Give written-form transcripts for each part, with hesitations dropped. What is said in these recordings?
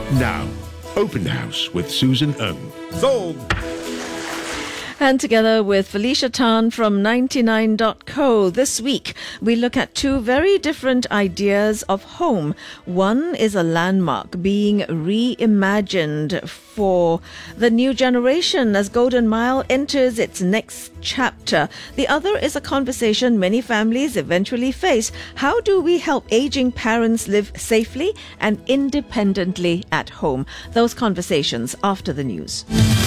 Now, Open House with Susan Ng. Sold! And together with Felicia Tan from 99.co, this week we look at two very different ideas of home. One is a landmark being reimagined for the new generation as Golden Mile enters its next chapter. The other is a conversation many families eventually face. How do we help aging parents live safely and independently at home? Those conversations after the news.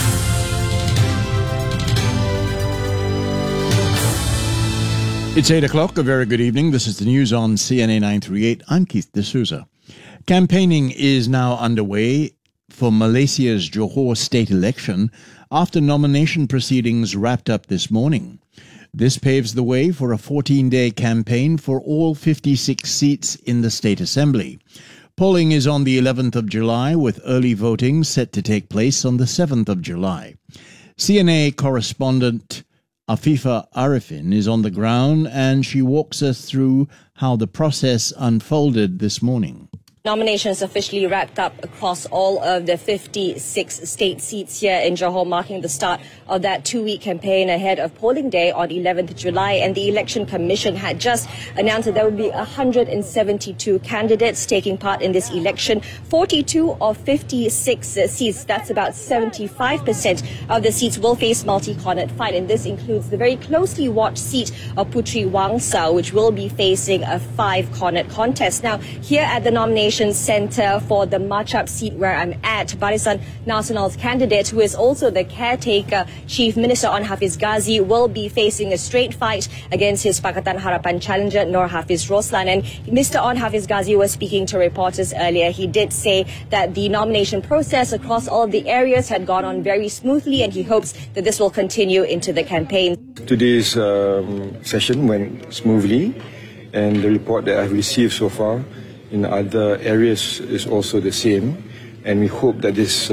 It's 8 o'clock. A very good evening. This is the news on CNA 938. I'm Keith D'Souza. Campaigning is now underway for Malaysia's Johor state election after nomination proceedings wrapped up this morning. This paves the way for a 14-day campaign for all 56 seats in the State Assembly. Polling is on the 11th of July, with early voting set to take place on the 7th of July. CNA correspondent Afifa Arifin is on the ground and she walks us through how the process unfolded this morning. Nominations officially wrapped up across all of the 56 state seats here in Johor, marking the start of that two-week campaign ahead of polling day on 11th July. And the Election Commission had just announced that there would be 172 candidates taking part in this election. 42 of 56 seats, that's about 75% of the seats, will face multi-cornered fight. And this includes the very closely watched seat of Puteri Wangsau, which will be facing a 5-cornered contest. Now, here at the nomination Centre for the Machap seat where I'm at, Barisan Nasional's candidate, who is also the caretaker Chief Minister Onn Hafiz Ghazi, will be facing a straight fight against his Pakatan Harapan challenger Nur Hafiz Roslan. And Mr. Onn Hafiz Ghazi was speaking to reporters earlier. He did say that the nomination process across all of the areas had gone on very smoothly, and he hopes that this will continue into the campaign. Today's session went smoothly, and the report that I've received so far in other areas is also the same, and we hope that this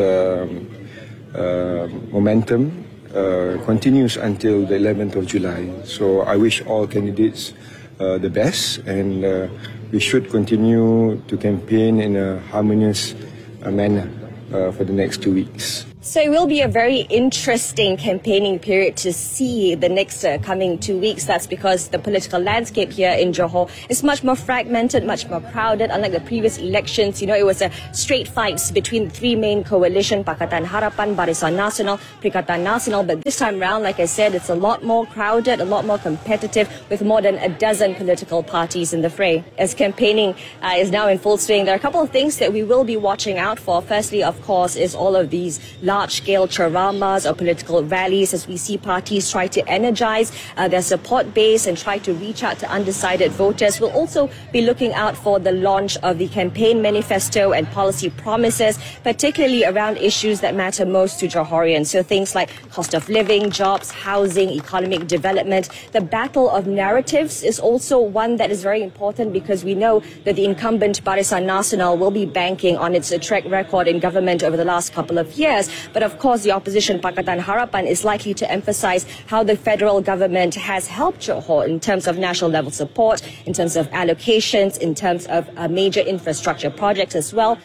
momentum continues until the 11th of July. So I wish all candidates the best, and we should continue to campaign in a harmonious manner for the next 2 weeks. So it will be a very interesting campaigning period to see the next coming 2 weeks. That's because the political landscape here in Johor is much more fragmented, much more crowded. Unlike the previous elections, it was a straight fights between the three main coalition, Pakatan Harapan, Barisan Nasional, Perikatan Nasional. But this time round, like I said, it's a lot more crowded, a lot more competitive, with more than a dozen political parties in the fray. As campaigning is now in full swing, there are a couple of things that we will be watching out for. Firstly, of course, is all of these large-scale charamas or political rallies, as we see parties try to energize their support base and try to reach out to undecided voters. We'll also be looking out for the launch of the campaign manifesto and policy promises, particularly around issues that matter most to Johorians. So things like cost of living, jobs, housing, economic development. The battle of narratives is also one that is very important, because we know that the incumbent Barisan Nasional will be banking on its track record in government over the last couple of years. But of course, the opposition Pakatan Harapan is likely to emphasize how the federal government has helped Johor in terms of national level support, in terms of allocations, in terms of major infrastructure projects as well.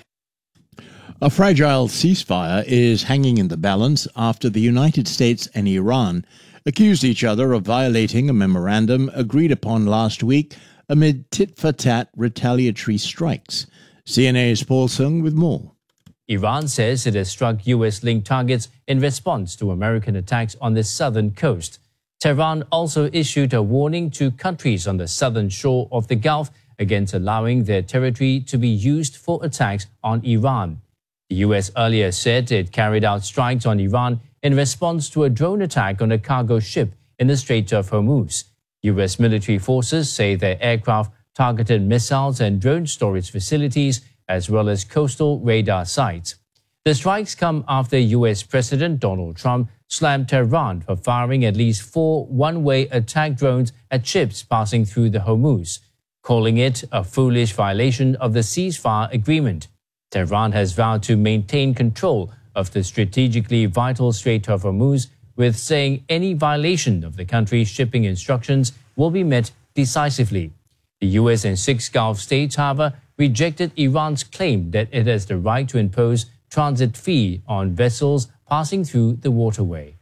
A fragile ceasefire is hanging in the balance after the United States and Iran accused each other of violating a memorandum agreed upon last week amid tit-for-tat retaliatory strikes. CNA's Paul Sung with more. Iran says it has struck U.S.-linked targets in response to American attacks on the southern coast. Tehran also issued a warning to countries on the southern shore of the Gulf against allowing their territory to be used for attacks on Iran. The U.S. earlier said it carried out strikes on Iran in response to a drone attack on a cargo ship in the Strait of Hormuz. U.S. military forces say their aircraft targeted missiles and drone storage facilities, as well as coastal radar sites. The strikes come after U.S. President Donald Trump slammed Tehran for firing at least 4 one-way attack drones at ships passing through the Hormuz, calling it a foolish violation of the ceasefire agreement. Tehran has vowed to maintain control of the strategically vital Strait of Hormuz, with saying any violation of the country's shipping instructions will be met decisively. The U.S. and 6 Gulf states, however, rejected Iran's claim that it has the right to impose transit fee on vessels passing through the waterway.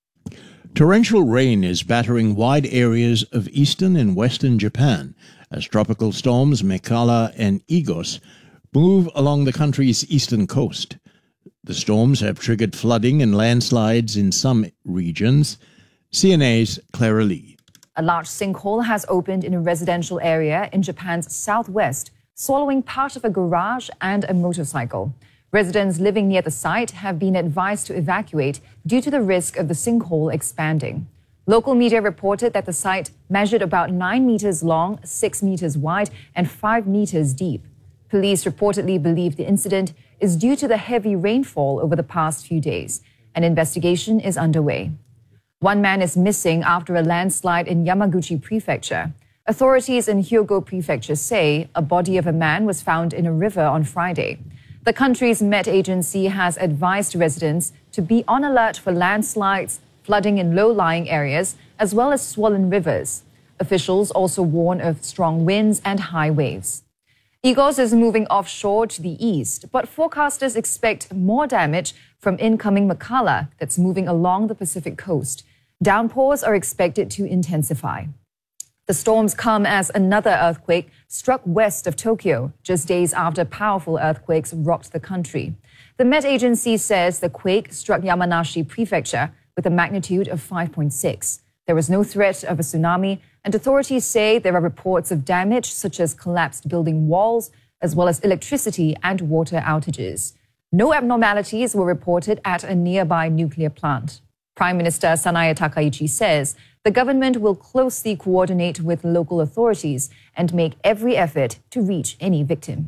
Torrential rain is battering wide areas of eastern and western Japan as tropical storms Mekala and Igos move along the country's eastern coast. The storms have triggered flooding and landslides in some regions. CNA's Clara Lee. A large sinkhole has opened in a residential area in Japan's southwest, swallowing part of a garage and a motorcycle. Residents living near the site have been advised to evacuate due to the risk of the sinkhole expanding. Local media reported that the site measured about 9 meters long, 6 meters wide, and 5 meters deep. Police reportedly believe the incident is due to the heavy rainfall over the past few days. An investigation is underway. One man is missing after a landslide in Yamaguchi Prefecture. Authorities in Hyogo Prefecture say a body of a man was found in a river on Friday. The country's Met Agency has advised residents to be on alert for landslides, flooding in low-lying areas, as well as swollen rivers. Officials also warn of strong winds and high waves. Igos is moving offshore to the east, but forecasters expect more damage from incoming Mekala that's moving along the Pacific coast. Downpours are expected to intensify. The storms come as another earthquake struck west of Tokyo, just days after powerful earthquakes rocked the country. The Met Agency says the quake struck Yamanashi Prefecture with a magnitude of 5.6. There was no threat of a tsunami, and authorities say there are reports of damage such as collapsed building walls, as well as electricity and water outages. No abnormalities were reported at a nearby nuclear plant. Prime Minister Sanaya Takaichi says the government will closely coordinate with local authorities and make every effort to reach any victim.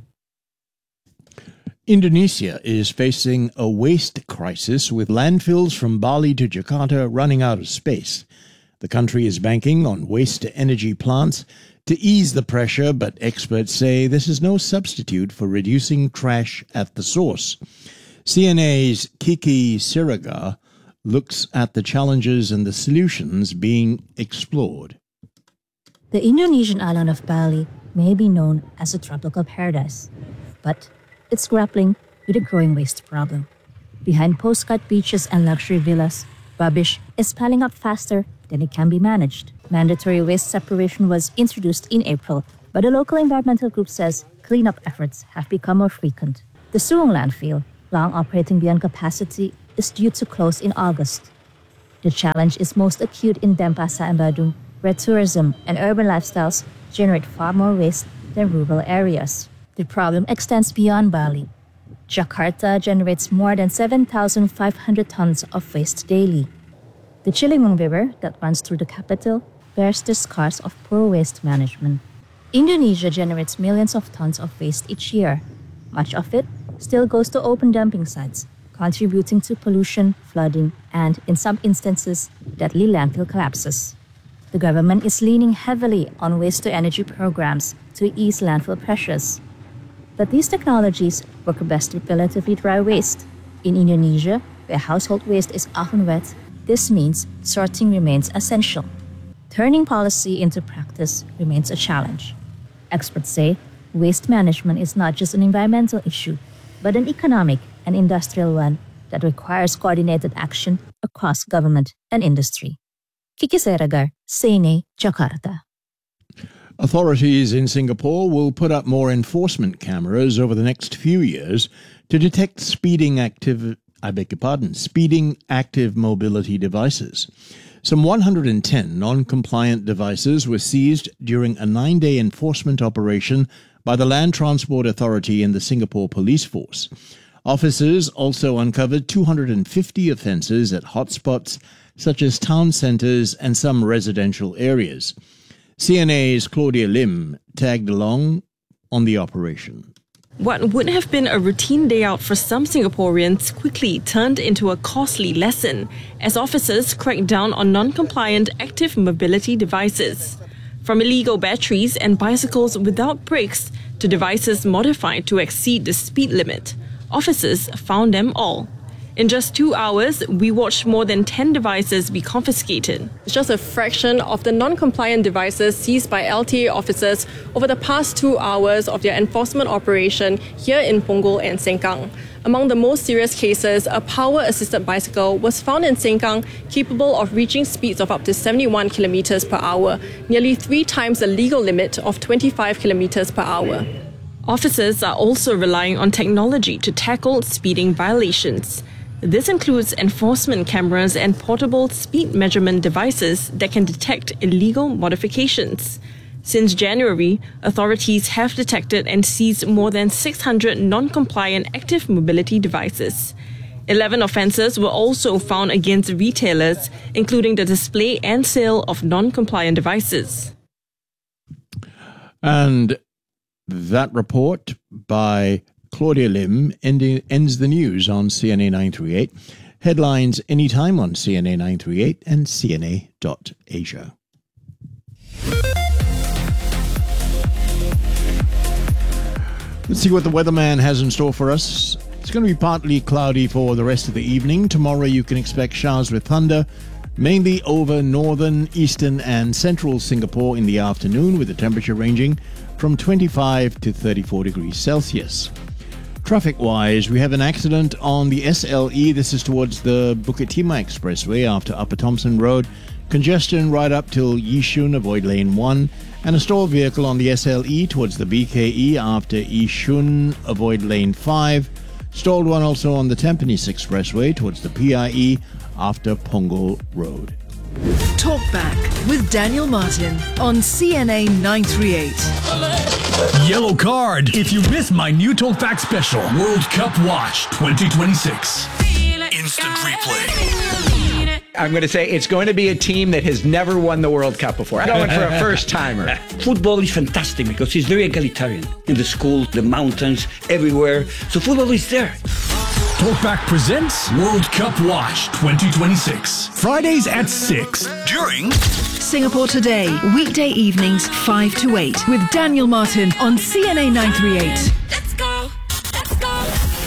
Indonesia is facing a waste crisis with landfills from Bali to Jakarta running out of space. The country is banking on waste-to-energy plants to ease the pressure, but experts say this is no substitute for reducing trash at the source. CNA's Kiki Siraga looks at the challenges and the solutions being explored. The Indonesian island of Bali may be known as a tropical paradise, but it's grappling with a growing waste problem. Behind postcard beaches and luxury villas, rubbish is piling up faster than it can be managed. Mandatory waste separation was introduced in April, but the local environmental group says cleanup efforts have become more frequent. The Suwon landfill, long operating beyond capacity, is due to close in August. The challenge is most acute in Denpasar and Badung, where tourism and urban lifestyles generate far more waste than rural areas. The problem extends beyond Bali. Jakarta generates more than 7,500 tons of waste daily. The Ciliwung River that runs through the capital bears the scars of poor waste management. Indonesia generates millions of tons of waste each year. Much of it still goes to open dumping sites, contributing to pollution, flooding, and, in some instances, deadly landfill collapses. The government is leaning heavily on waste-to-energy programs to ease landfill pressures. But these technologies work best with relatively dry waste. In Indonesia, where household waste is often wet, this means sorting remains essential. Turning policy into practice remains a challenge. Experts say waste management is not just an environmental issue, but an economic and industrial one that requires coordinated action across government and industry. Kiki Siragar, CNA, Jakarta. Authorities in Singapore will put up more enforcement cameras over the next few years to detect speeding active mobility devices. Some 110 non-compliant devices were seized during a 9-day enforcement operation by the Land Transport Authority and the Singapore Police Force. Officers also uncovered 250 offences at hotspots such as town centres and some residential areas. CNA's Claudia Lim tagged along on the operation. What would have been a routine day out for some Singaporeans quickly turned into a costly lesson as officers cracked down on non-compliant active mobility devices. From illegal batteries and bicycles without brakes to devices modified to exceed the speed limit, officers found them all. In just 2 hours, we watched more than 10 devices be confiscated. It's just a fraction of the non-compliant devices seized by LTA officers over the past 2 hours of their enforcement operation here in Punggol and Sengkang. Among the most serious cases, a power-assisted bicycle was found in Sengkang capable of reaching speeds of up to 71 kilometers per hour, nearly 3 times the legal limit of 25 kilometers per hour. Officers are also relying on technology to tackle speeding violations. This includes enforcement cameras and portable speed measurement devices that can detect illegal modifications. Since January, authorities have detected and seized more than 600 non-compliant active mobility devices. 11 offences were also found against retailers, including the display and sale of non-compliant devices. And that report by Claudia Lim ends the news on CNA 938. Headlines anytime on CNA 938 and CNA.Asia. Let's see what the weatherman has in store for us. It's going to be partly cloudy for the rest of the evening. Tomorrow you can expect showers with thunder, mainly over northern, eastern and central Singapore in the afternoon, with the temperature ranging from 25 to 34 degrees Celsius. Traffic-wise, we have an accident on the SLE. This is towards the Bukit Timah Expressway after Upper Thomson Road. Congestion right up till Yishun, avoid lane 1. And a stalled vehicle on the SLE towards the BKE after Yishun, avoid lane 5. Stalled one also on the Tampines Expressway towards the PIE after Punggol Road. Talk Back with Daniel Martin on CNA 938. Yellow card if you miss my new Talkback special, World Cup Watch 2026. Instant replay. I'm going to say it's going to be a team that has never won the World Cup before. I'm going for a first-timer. Football is fantastic because it's very egalitarian. In the school, the mountains, everywhere. So football is there. Talkback presents World Cup Watch 2026. Fridays at 6 during Singapore Today, weekday evenings 5 to 8 with Daniel Martin on CNA 938. Let's go. Let's go.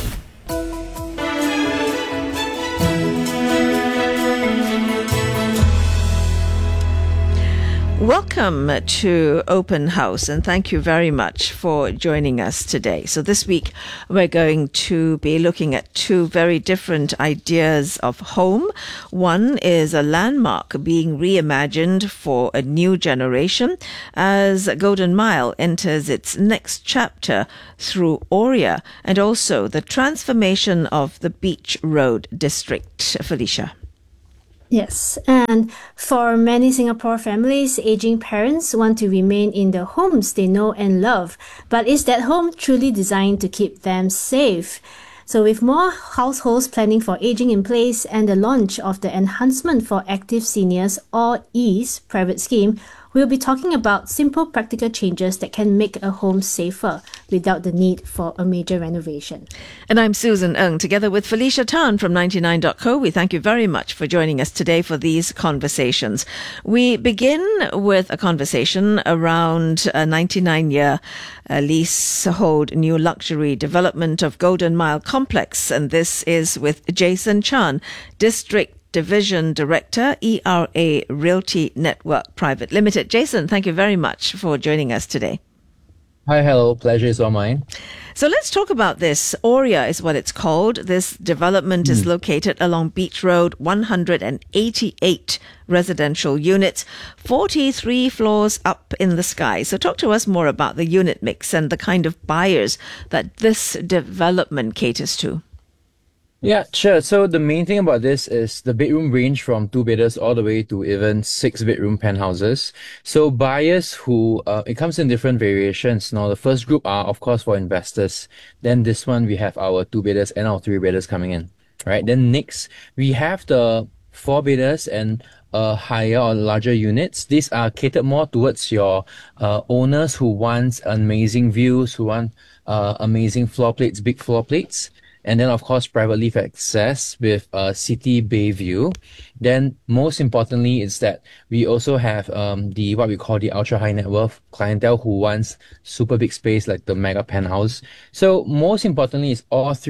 Welcome to Open House, and thank you very much for joining us today. So this week, we're going to be looking at two very different ideas of home. One is a landmark being reimagined for a new generation as Golden Mile enters its next chapter through Oria, and also the transformation of the Beach Road district. Felicia. Yes, and for many Singapore families, aging parents want to remain in the homes they know and love. But is that home truly designed to keep them safe? So with more households planning for aging in place and the launch of the Enhancement for Active Seniors or EASE private scheme, we'll be talking about simple practical changes that can make a home safer without the need for a major renovation. And I'm Susan Ng, together with Felicia Tan from 99.co. We thank you very much for joining us today for these conversations. We begin with a conversation around a 99-year leasehold new luxury development of Golden Mile Complex. And this is with Jason Chan, District Division Director, ERA Realty Network Private Limited. Jason, thank you very much for joining us today. Hi, hello. Pleasure is all mine. So let's talk about this. Oria is what it's called. This development is located along Beach Road, 188 residential units, 43 floors up in the sky. So talk to us more about the unit mix and the kind of buyers that this development caters to. Yeah, sure. So the main thing about this is the bedroom range from 2-bedders all the way to even 6-bedroom penthouses. So buyers who, it comes in different variations. Now, the first group are, of course, for investors. Then this one, we have our 2-bedders and our 3-bedders coming in, right? Then next, we have the 4-bedders and higher or larger units. These are catered more towards your owners who want amazing views, who want amazing floor plates, big floor plates. And then, of course, private lift access with a city bay view. Then, most importantly, is that we also have the what we call the ultra high net worth clientele who wants super big space like the mega penthouse. So, most importantly, is all three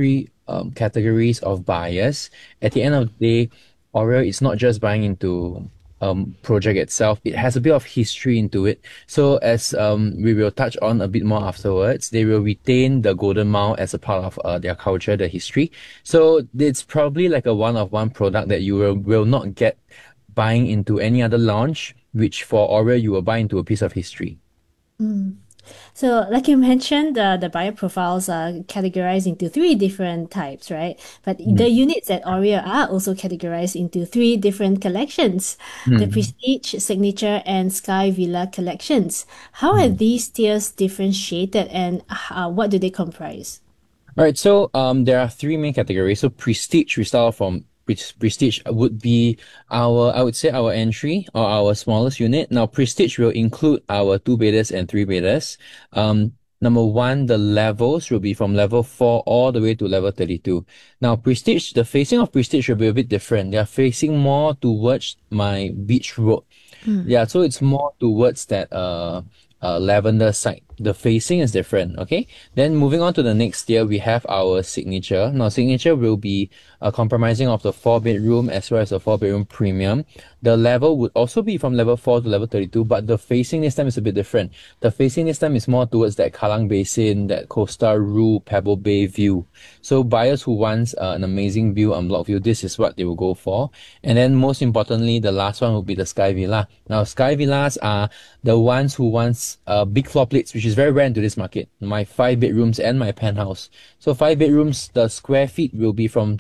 categories of buyers. At the end of the day, Oreo is not just buying into project itself. It has a bit of history into it. So as we will touch on a bit more afterwards, they will retain the Golden Mile as a part of their culture, the history. So it's probably like a one-of-one product that you will not get buying into any other launch, which for Oreo you will buy into a piece of history. So, like you mentioned, the buyer profiles are categorized into 3 different types, right? But the units at Oreo are also categorized into 3 different collections, the Prestige, Signature, and Sky Villa collections. How are these tiers differentiated, and what do they comprise? All right, so there are 3 main categories. So Prestige, we start from Prestige would be I would say our entry or our smallest unit. Now, Prestige will include our 2-bedders and 3-bedders. Number 1, the levels will be from level 4 all the way to level 32. Now, Prestige, the facing of Prestige will be a bit different. They are facing more towards my beach road. Yeah, so it's more towards that lavender side. The facing is different, okay? Then moving on to the next tier, we have our Signature. Now, Signature will be comprising of the 4-bedroom as well as the 4-bedroom premium. The level would also be from level 4 to level 32, but the facing this time is a bit different. The facing this time is more towards that Kallang Basin, that Costa Ru, Pebble Bay view. So buyers who want an amazing view, unblocked view, this is what they will go for. And then most importantly, the last one will be the Sky Villa. Now, Sky Villas are the ones who want big floor plates, which is very rare into this market. My 5 bedrooms and my penthouse. So 5 bedrooms, the square feet will be from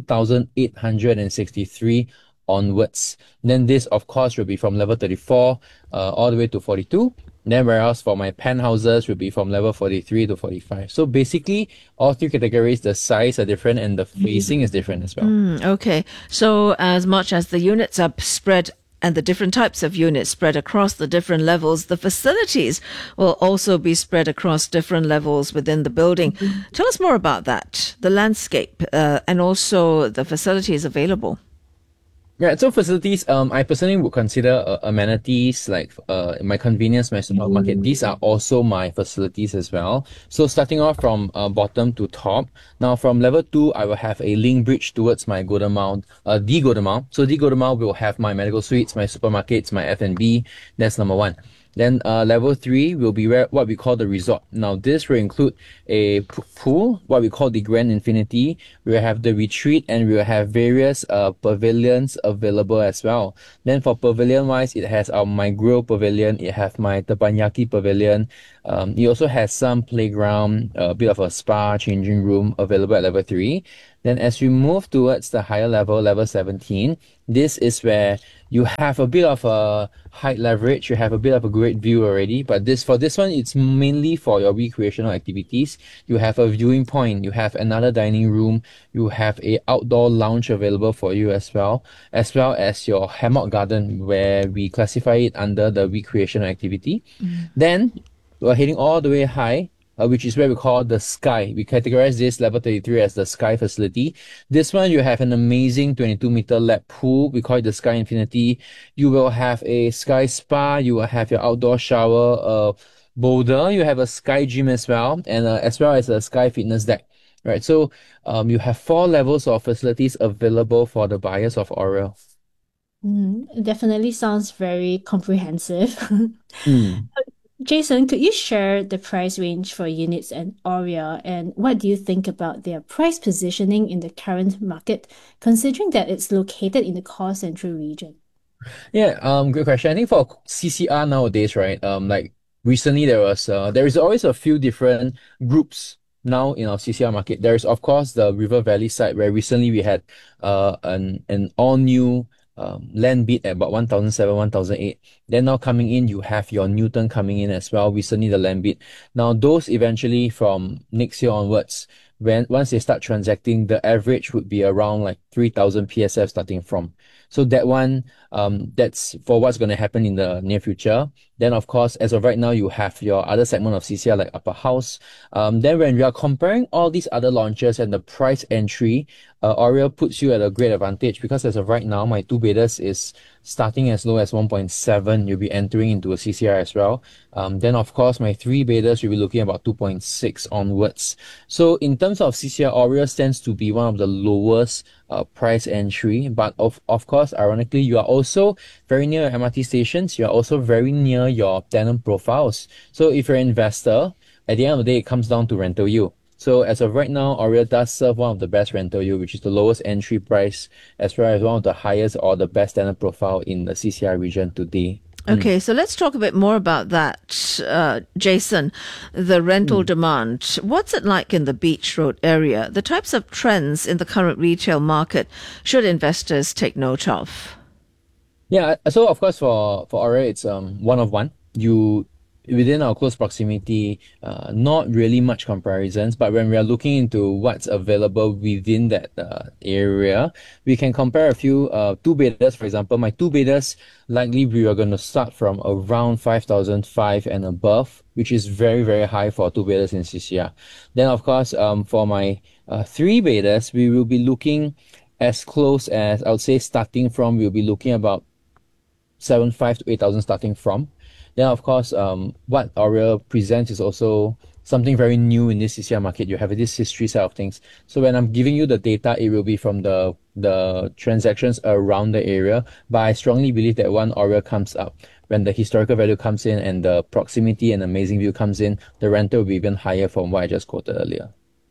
2,863 onwards. Then this, of course, will be from level 34 all the way to 42. Then whereas for my penthouses will be from level 43 to 45. So basically, all 3 categories, the size are different and the facing is different as well. Okay. So as much as the units are spread and the different types of units spread across the different levels, the facilities will also be spread across different levels within the building. Tell us more about that, the landscape, and also the facilities available. Yeah, so facilities, I personally would consider amenities like my convenience, my supermarket. These are also my facilities as well. So starting off from bottom to top. Now from level 2, I will have a link bridge towards my Golden Mile, the Golden Mile. So the Golden Mile will have my medical suites, my supermarkets, my F&B. That's number 1. Then level 3 will be what we call the resort. Now this will include a pool, what we call the Grand Infinity. We will have the retreat and we will have various pavilions available as well. Then for pavilion wise, it has my grill pavilion, it has my teppanyaki pavilion. It also has some playground, a bit of a spa, changing room available at level 3. Then as we move towards the higher level, level 17, this is where you have a bit of a height leverage, you have a bit of a great view already, but for this one, it's mainly for your recreational activities. You have a viewing point, you have another dining room, you have a outdoor lounge available for you as well as your hammock garden, where we classify it under the recreational activity. Then we're heading all the way high, which is where we call the Sky. We categorize this level 33 as the Sky facility. This one, you have an amazing 22-meter lap pool. We call it the Sky Infinity. You will have a Sky Spa. You will have your outdoor shower, boulder. You have a Sky Gym as well, and as well as a Sky Fitness deck. Right. So you have 4 levels of facilities available for the buyers of Oreo. It definitely sounds very comprehensive. Jason, could you share the price range for units at Oreo, and what do you think about their price positioning in the current market, considering that it's located in the core central region? Yeah, good question. I think for CCR nowadays, right, like recently there is always a few different groups now in our CCR market. There is, of course, the River Valley side, where recently we had an all-new land bid at about 1,007, 1,008. Then now coming in, you have your Newton coming in as well. Recently the land bid. Now those eventually from next year onwards, once they start transacting, the average would be around like 3,000 PSF starting from. So that one, that's for what's going to happen in the near future. Then of course, as of right now, you have your other segment of CCR like Upper House. Then when we are comparing all these other launches and the price entry, Oreo puts you at a great advantage, because as of right now, my 2-bedders is starting as low as 1.7, you'll be entering into a CCR as well. Then of course my 3-betas, you'll be looking about 2.6 onwards. So in terms of CCR, Aureus tends to be one of the lowest price entry, but of course, ironically, you are also very near MRT stations. You are also very near your tenant profiles. So if you're an investor, at the end of the day, it comes down to rental yield. So as of right now, Aureus does serve one of the best rental yield, which is the lowest entry price, as well as one of the highest or the best tenant profile in the CCR region today. Okay, so let's talk a bit more about that, Jason, the rental demand. What's it like in the Beach Road area? The types of trends in the current retail market should investors take note of? Yeah, so of course for Aureus, it's one of one. Within our close proximity, not really much comparisons, but when we are looking into what's available within that area, we can compare a few 2-betas, for example. My 2-betas, likely we are going to start from around 5,005 and above, which is very, very high for 2-betas in CCR. Then, of course, for my 3-betas, we will be looking as close as, I would say, starting from, we'll be looking about 7,500 to 8,000 starting from. Then, of course, what Aureus presents is also something very new in this CCR market. You have this history side of things. So when I'm giving you the data, it will be from the transactions around the area. But I strongly believe that when Aureus comes up, when the historical value comes in and the proximity and amazing view comes in, the rental will be even higher from what I just quoted earlier.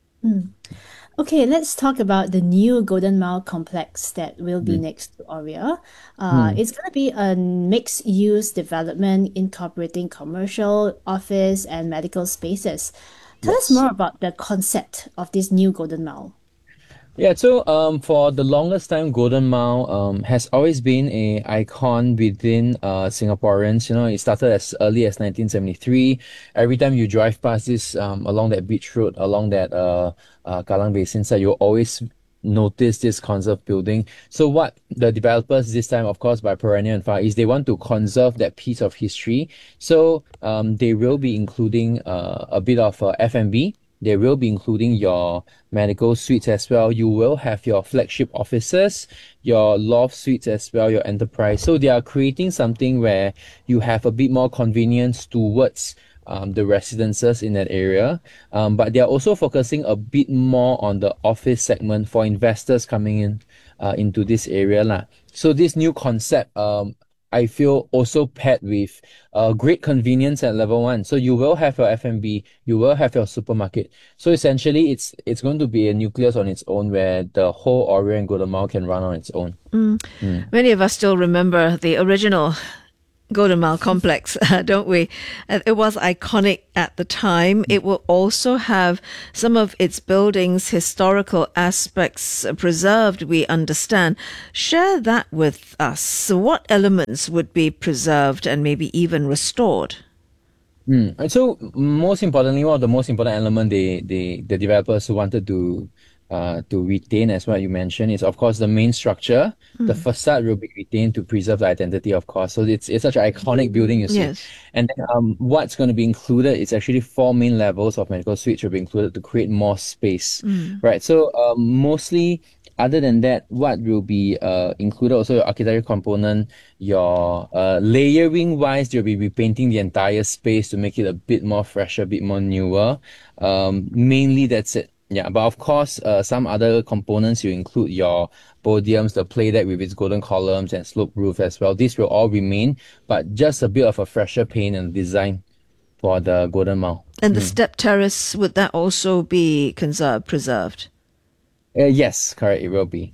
Okay, let's talk about the new Golden Mile complex that will be next to Aureus. It's going to be a mixed-use development incorporating commercial, office, and medical spaces. Tell us more about the concept of this new Golden Mile. Yeah, so for the longest time, Golden Mile has always been an icon within Singaporeans. You know, it started as early as 1973. Every time you drive past this along that beach road, along that Kallang Basin side, you always notice this conserved building. So what the developers this time, of course, by Perennial and Far East, they want to conserve that piece of history. So they will be including a bit of F&B. They will be including your medical suites as well. You will have your flagship offices, your loft suites as well, your enterprise. So they are creating something where you have a bit more convenience towards the residences in that area. But they are also focusing a bit more on the office segment for investors coming in into this area. So this new concept, I feel also paired with great convenience at level 1. So you will have your F&B, you will have your supermarket. So essentially, it's going to be a nucleus on its own where the whole Aureus and Golden Mile can run on its own. Many of us still remember the original Golden Mile complex, don't we? It was iconic at the time. It will also have some of its buildings' historical aspects preserved, we understand. Share that with us. So what elements would be preserved and maybe even restored? And so most importantly, one of the most important element the developers who wanted to retain, as what you mentioned, is of course the main structure. The facade will be retained to preserve the identity, of course. So it's such an iconic building, you see. Yes. And then what's going to be included is actually 4 main levels of medical suites will be included to create more space, right? So mostly, other than that, what will be included also your architectural component, your layering wise, you'll be repainting the entire space to make it a bit more fresher, a bit more newer. Mainly that's it. Yeah, but of course, some other components, you include your podiums, the play deck with its golden columns and sloped roof as well. These will all remain, but just a bit of a fresher paint and design for the Golden Mile. And the step terrace, would that also be preserved? Yes, correct, it will be.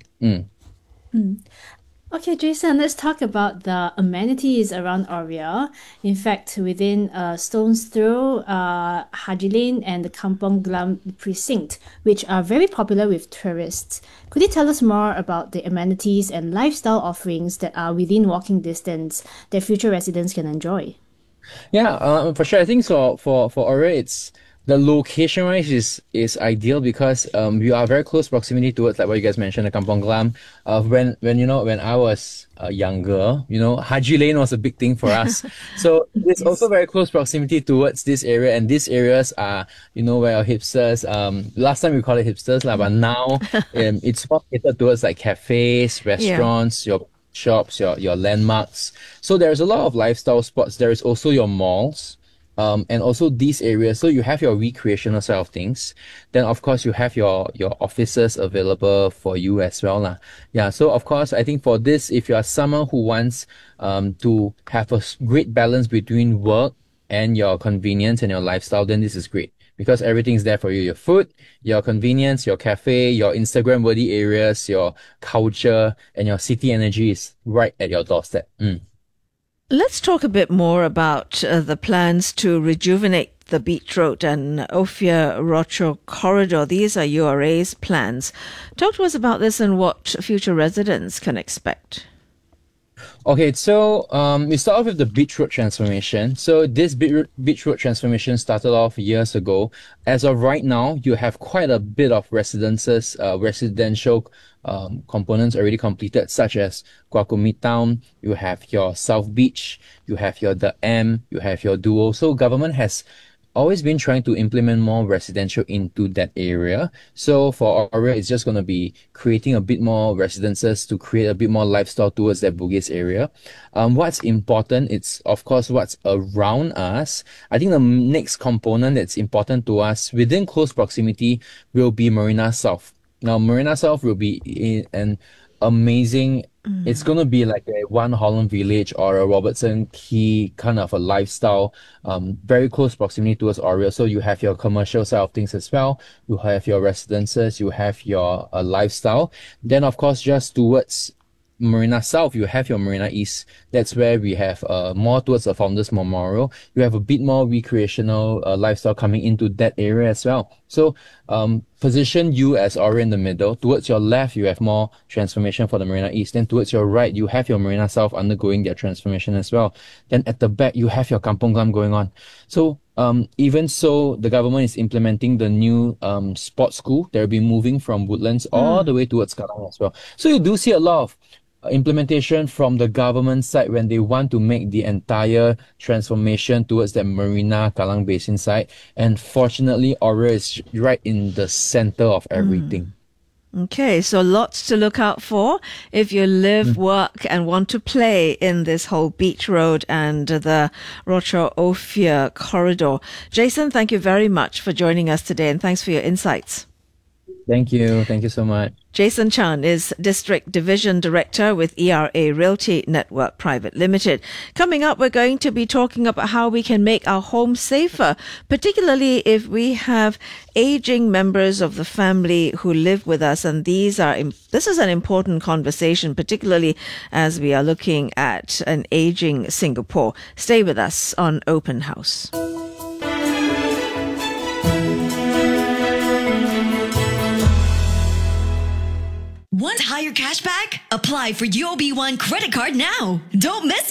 Okay, Jason, let's talk about the amenities around Aureus. In fact, within stone's throw, Haji Lane and the Kampong Glam precinct, which are very popular with tourists. Could you tell us more about the amenities and lifestyle offerings that are within walking distance that future residents can enjoy? Yeah, for sure. I think so. For Aureus, it's the location-wise is ideal because we are very close proximity towards, like what you guys mentioned, the Kampong Glam. When I was younger, Haji Lane was a big thing for us. So it's also very close proximity towards this area, and these areas are, where our hipsters. Last time we called it hipsters, but now it's more catered towards like cafes, restaurants, your shops, your landmarks. So there's a lot of lifestyle spots. There is also your malls. And also these areas. So you have your recreational side of things. Then of course you have your offices available for you as well lah. Yeah. So of course I think for this, if you are someone who wants to have a great balance between work and your convenience and your lifestyle, then this is great because everything's there for you. Your food, your convenience, your cafe, your Instagram worthy areas, your culture, and your city energy is right at your doorstep. Let's talk a bit more about the plans to rejuvenate the Beach Road and Ophir Rochor corridor. These are URA's plans. Talk to us about this and what future residents can expect. Okay, so we start off with the Beach Road transformation. So this Beach Road transformation started off years ago. As of right now, you have quite a bit of residential components already completed, such as Guaco Midtown, you have your South Beach, you have your The M, you have your Duo. So government has always been trying to implement more residential into that area. So for Aurea, it's just going to be creating a bit more residences to create a bit more lifestyle towards that Bugis area. What's important, it's of course what's around us. I think the next component that's important to us within close proximity will be Marina South. Now, Marina South will be in an amazing, it's going to be like a One Holland Village or a Robertson Quay kind of a lifestyle, very close proximity towards Aurea. So you have your commercial side of things as well. You have your residences, you have your lifestyle. Then, of course, just towards Marina South, you have your Marina East. That's where we have more towards the Founders Memorial. You have a bit more recreational lifestyle coming into that area as well. So position you as Aurea in the middle. Towards your left, you have more transformation for the Marina East. Then towards your right, you have your Marina South undergoing their transformation as well. Then at the back, you have your Kampong Glam going on. So even so, the government is implementing the new sports school. They'll be moving from Woodlands all the way towards Kallang as well. So you do see a lot of implementation from the government side when they want to make the entire transformation towards the Marina Kallang Basin side. And fortunately, Aurea is right in the center of everything. Okay, so lots to look out for if you live, work and want to play in this whole Beach Road and the Rochor Ophir corridor. Jason, thank you very much for joining us today and thanks for your insights. Thank you. Thank you so much. Jason Chan is District Division Director with ERA Realty Network Private Limited. Coming up, we're going to be talking about how we can make our home safer, particularly if we have aging members of the family who live with us. And this is an important conversation, particularly as we are looking at an aging Singapore. Stay with us on Open House. Want higher cashback? Apply for UOB One credit card now. Don't miss it.